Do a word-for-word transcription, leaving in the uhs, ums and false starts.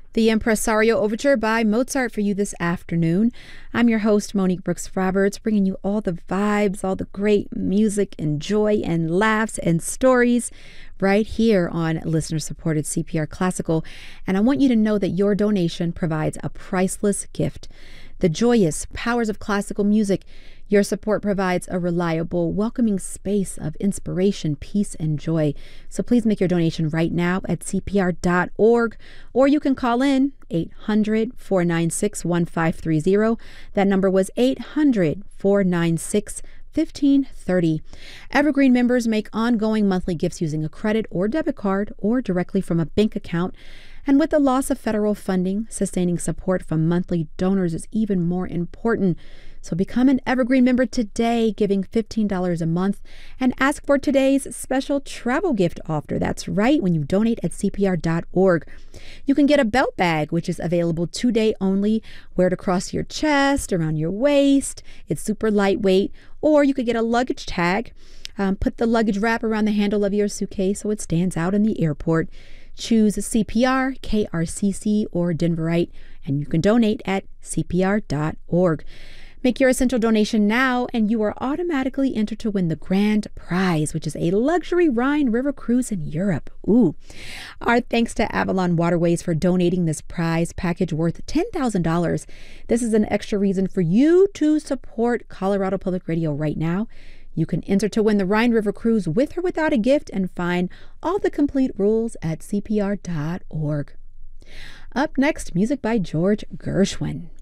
The Impresario Overture by Mozart for you this afternoon. I'm your host, Monique Brooks Roberts, bringing you all the vibes, all the great music and joy and laughs and stories right here on listener-supported C P R Classical. And I want you to know that your donation provides a priceless gift. The joyous powers of classical music. Your support provides a reliable, welcoming space of inspiration, peace, and joy. So please make your donation right now at C P R dot org, or you can call in eight hundred, four nine six, one five three zero. That number was eight hundred, four nine six, fifteen thirty. Evergreen members make ongoing monthly gifts using a credit or debit card or directly from a bank account. And with the loss of federal funding, sustaining support from monthly donors is even more important. So become an Evergreen member today, giving fifteen dollars a month, and ask for today's special travel gift offer. That's right, when you donate at C P R dot org. You can get a belt bag, which is available today only. Wear it across your chest, around your waist. It's super lightweight. Or you could get a luggage tag. Um, put the luggage wrap around the handle of your suitcase so it stands out in the airport. Choose C P R, K R C C, or Denverite, and you can donate at C P R dot org. Make your essential donation now, and you are automatically entered to win the grand prize, which is a luxury Rhine River cruise in Europe. Ooh. Our thanks to Avalon Waterways for donating this prize package worth ten thousand dollars. This is an extra reason for you to support Colorado Public Radio right now. You can enter to win the Rhine River cruise with or without a gift and find all the complete rules at C P R dot org. Up next, music by George Gershwin.